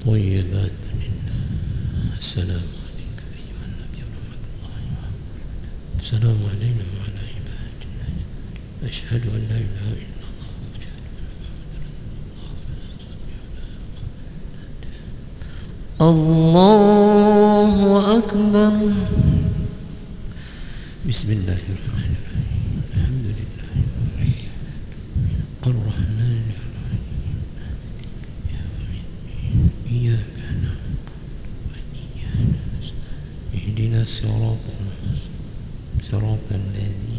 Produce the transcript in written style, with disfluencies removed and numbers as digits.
طيبات منا. السلام عليك أيها النبي ورحمة الله وبركاته. السلام علينا وعلى عباد الله. أشهد أن لا إله إلا الله وأشهد أن محمدا رسول الله. الله أكبر. بسم الله الرحمن الرحيم. الحمد لله الرحمن الرحيم إياك نعبد وإياك نستعين اهدنا الصراط المستقيم صراط الذين